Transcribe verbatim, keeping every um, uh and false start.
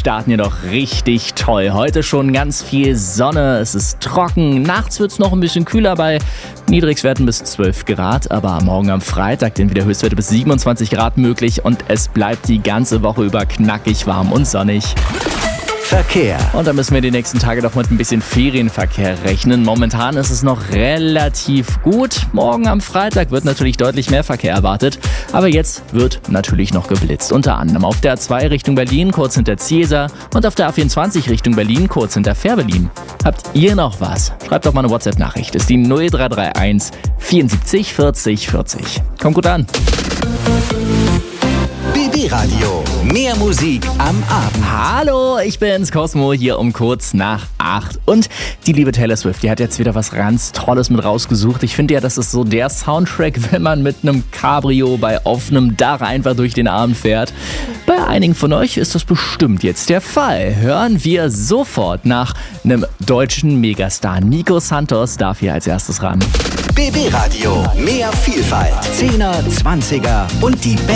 starten jedoch richtig toll. Heute schon ganz viel Sonne, es ist trocken, nachts wird es noch ein bisschen kühler bei Niedrigwerten bis zwölf Grad, aber morgen am Freitag sind wieder Höchstwerte bis siebenundzwanzig Grad möglich und es bleibt die ganze Woche über knackig warm und sonnig. Verkehr. Und da müssen wir die nächsten Tage doch mit ein bisschen Ferienverkehr rechnen. Momentan ist es noch relativ gut. Morgen am Freitag wird natürlich deutlich mehr Verkehr erwartet. Aber jetzt wird natürlich noch geblitzt. Unter anderem auf der A zwei Richtung Berlin, kurz hinter Ziesa. Und auf der A vierundzwanzig Richtung Berlin, kurz hinter Fährberlin. Habt ihr noch was? Schreibt doch mal eine WhatsApp-Nachricht. Das ist die null drei drei eins vierundsiebzig vierzig vierzig. Kommt gut an. B B Radio. Mehr Musik am Abend. Hallo, ich bin's, Cosmo, hier um kurz nach acht. Und die liebe Taylor Swift, die hat jetzt wieder was ganz Tolles mit rausgesucht. Ich finde ja, das ist so der Soundtrack, wenn man mit einem Cabrio bei offenem Dach einfach durch den Abend fährt. Bei einigen von euch ist das bestimmt jetzt der Fall. Hören wir sofort nach einem deutschen Megastar. Nico Santos darf hier als erstes ran. B B Radio. Mehr Vielfalt. Zehner, Zwanziger und die besten